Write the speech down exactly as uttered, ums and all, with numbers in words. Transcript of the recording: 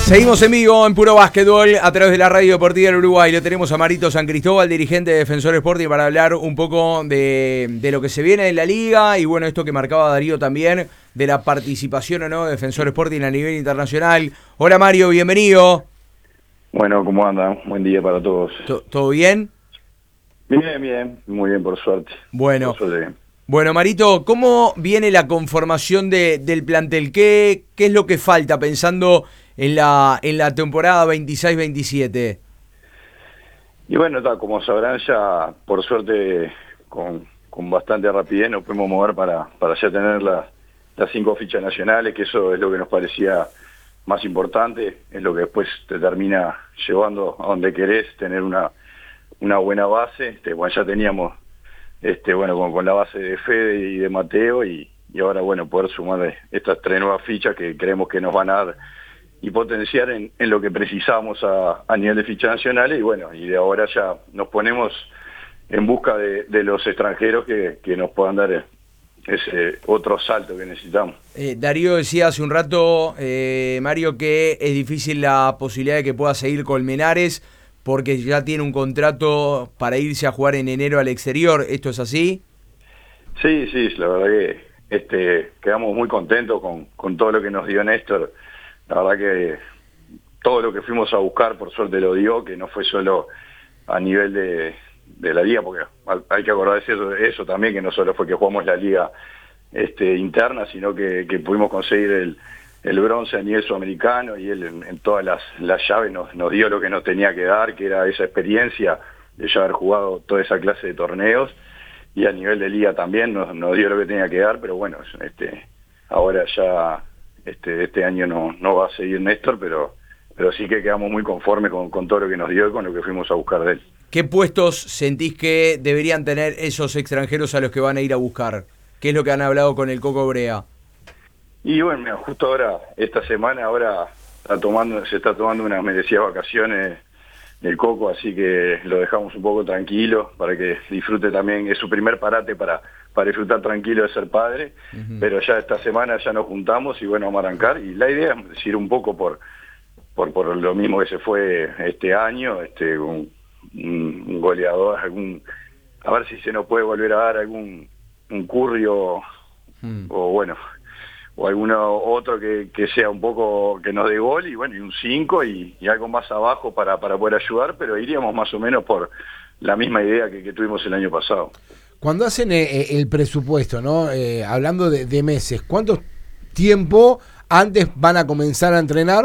Seguimos en vivo en Puro Básquetbol a través de la Radio Deportiva del Uruguay. Lo tenemos a Marito San Cristóbal, dirigente de Defensor Sporting, para hablar un poco de, de lo que se viene en la liga y bueno, esto que marcaba Darío también, de la participación o no de Defensor Sporting a nivel internacional. Hola Mario, bienvenido. Bueno, ¿cómo andan? Buen día para todos. ¿Todo bien? Bien, bien, muy bien, por suerte. Bueno, por suerte. Bueno, Marito, ¿cómo viene la conformación de, del plantel? ¿Qué, ¿Qué es lo que falta pensando en la en la temporada veintiséis veintisiete? Y bueno, ta, como sabrán ya, por suerte, con, con bastante rapidez nos podemos mover para, para ya tener la, las cinco fichas nacionales, que eso es lo que nos parecía más importante, es lo que después te termina llevando a donde querés, tener una, una buena base. Este, bueno, ya teníamos este bueno con, con la base de Fede y de Mateo, y, y ahora bueno, poder sumar estas tres nuevas fichas que creemos que nos van a dar y potenciar en, en lo que precisamos a, a nivel de fichas nacionales. Y bueno, y de ahora ya nos ponemos en busca de, de los extranjeros que, que nos puedan dar ese otro salto que necesitamos. Eh, Darío decía hace un rato, eh, Mario, que es difícil la posibilidad de que pueda seguir Colmenares porque ya tiene un contrato para irse a jugar en enero al exterior. ¿Esto es así? Sí, sí, la verdad que este, quedamos muy contentos con, con todo lo que nos dio Néstor. La verdad que todo lo que fuimos a buscar, por suerte lo dio, que no fue solo a nivel de, de la liga, porque hay que acordarse de eso, eso también, que no solo fue que jugamos la liga este, interna, sino que, que pudimos conseguir el, el bronce a nivel sudamericano, y él en, en todas las, las llaves nos, nos dio lo que nos tenía que dar, que era esa experiencia de ya haber jugado toda esa clase de torneos, y a nivel de liga también nos, nos dio lo que tenía que dar. Pero bueno, este, ahora ya este, este año no, no va a seguir Néstor, pero, pero sí que quedamos muy conformes con, con todo lo que nos dio y con lo que fuimos a buscar de él. ¿Qué puestos sentís que deberían tener esos extranjeros a los que van a ir a buscar? ¿Qué es lo que han hablado con el Coco Brea? Y bueno, mira, justo ahora, esta semana, ahora está tomando, se está tomando unas merecidas vacaciones del Coco, así que lo dejamos un poco tranquilo para que disfrute también. Es su primer parate para, para disfrutar tranquilo de ser padre, uh-huh. Pero ya esta semana ya nos juntamos y bueno, vamos a arrancar. Y la idea es ir un poco por, por, por lo mismo que se fue este año, este un, un goleador, algún, a ver si se nos puede volver a dar algún un Currio, uh-huh. o bueno, o alguno otro que, que sea un poco, que nos dé gol, y bueno, y un cinco y, y algo más abajo para, para poder ayudar, pero iríamos más o menos por la misma idea que, que tuvimos el año pasado. Cuando hacen eh, el presupuesto, ¿no? Eh, hablando de, de meses, ¿cuánto tiempo antes van a comenzar a entrenar